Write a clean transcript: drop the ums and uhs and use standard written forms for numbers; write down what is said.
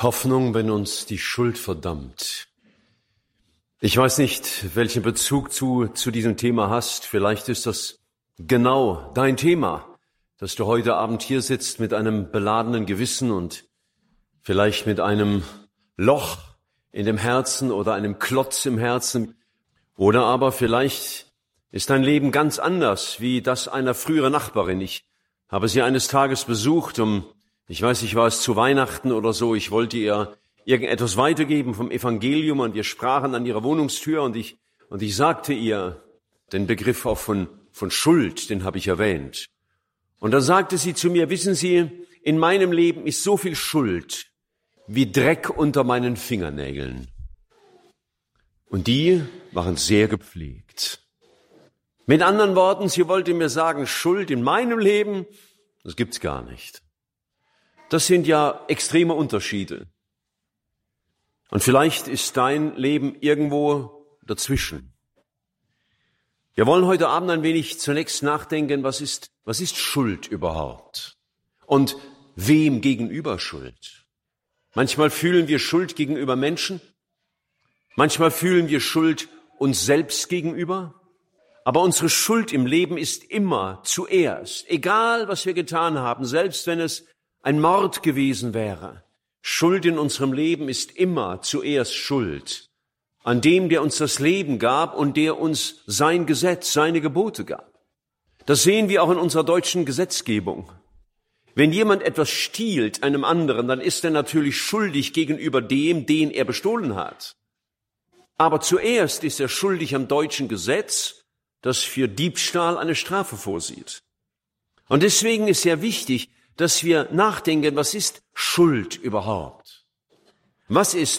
Hoffnung, wenn uns die Schuld verdammt. Ich weiß nicht, welchen Bezug du zu diesem Thema hast. Vielleicht ist das genau dein Thema, dass du heute Abend hier sitzt mit einem beladenen Gewissen und vielleicht mit einem Loch in dem Herzen oder einem Klotz im Herzen. Oder aber vielleicht ist dein Leben ganz anders wie das einer früheren Nachbarin. Ich habe sie eines Tages besucht, ich weiß nicht, war es zu Weihnachten oder so, ich wollte ihr irgendetwas weitergeben vom Evangelium und wir sprachen an ihrer Wohnungstür und ich sagte ihr den Begriff auch von Schuld, den habe ich erwähnt. Und da sagte sie zu mir, wissen Sie, in meinem Leben ist so viel Schuld wie Dreck unter meinen Fingernägeln. Und die waren sehr gepflegt. Mit anderen Worten, sie wollte mir sagen, Schuld in meinem Leben, das gibt's gar nicht. Das sind ja extreme Unterschiede. Und vielleicht ist dein Leben irgendwo dazwischen. Wir wollen heute Abend ein wenig zunächst nachdenken, was ist Schuld überhaupt? Und wem gegenüber Schuld? Manchmal fühlen wir Schuld gegenüber Menschen. Manchmal fühlen wir Schuld uns selbst gegenüber. Aber unsere Schuld im Leben ist immer zuerst, egal was wir getan haben, selbst wenn es ein Mord gewesen wäre. Schuld in unserem Leben ist immer zuerst Schuld an dem, der uns das Leben gab und der uns sein Gesetz, seine Gebote gab. Das sehen wir auch in unserer deutschen Gesetzgebung. Wenn jemand etwas stiehlt einem anderen, dann ist er natürlich schuldig gegenüber dem, den er bestohlen hat. Aber zuerst ist er schuldig am deutschen Gesetz, das für Diebstahl eine Strafe vorsieht. Und deswegen ist sehr wichtig, dass wir nachdenken, was ist Schuld überhaupt? Was ist